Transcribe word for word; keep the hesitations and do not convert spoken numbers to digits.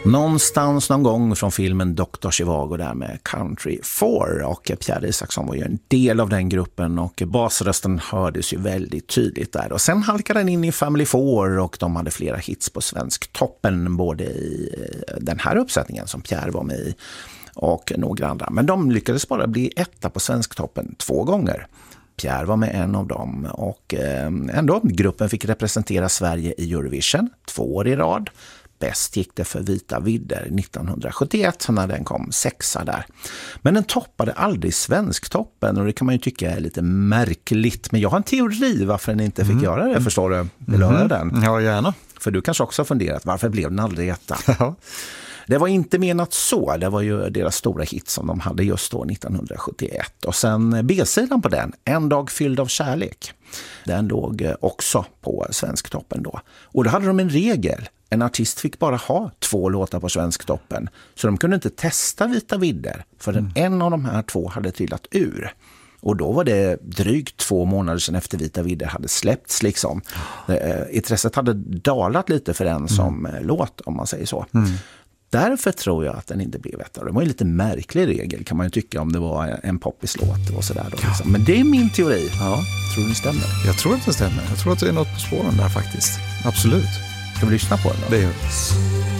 Någonstans någon gång från filmen doktor Zhivago där med Country four, och Pierre Isaksson var ju en del av den gruppen och basrösten hördes ju väldigt tydligt där. Och sen halkade den in i Family Four och de hade flera hits på svensk toppen både i den här uppsättningen som Pierre var med i och några andra. Men de lyckades bara bli etta på svensk toppen två gånger. Pierre var med en av dem och ändå gruppen fick representera Sverige i Eurovision två år i rad. Bäst gick det för Vita vidder nittonhundrasjuttioett när den kom sexa där. Men den toppade aldrig Svensktoppen och det kan man ju tycka är lite märkligt. Men jag har en teori varför den inte fick mm. göra det, förstår du? Vill du mm. höra den? Ja, gärna. För du kanske också har funderat, varför blev den aldrig etta? Ja. Det var inte menat så, det var ju deras stora hit som de hade just då nittonhundrasjuttioett. Och sen B-sidan på den, En dag fylld av kärlek. Den låg också på Svensktoppen då. Och då hade de en regel. En artist fick bara ha två låtar på Svensktoppen. Så de kunde inte testa Vita vidder för mm. en av de här två hade trillat ur. Och då var det drygt två månader sedan efter Vita vidder hade släppts liksom. Intresset hade dalat lite för den som mm. låt, om man säger så. Mm. Därför tror jag att den inte blev etta. Det var en lite märklig regel kan man ju tycka om det var en poppislåt och sådär. Då, liksom. Men det är min teori. Ja, tror du det stämmer? Jag tror att det stämmer. Jag tror att det är något på spåren där faktiskt. Absolut. Ska vi lyssna på den då? Det gör vi.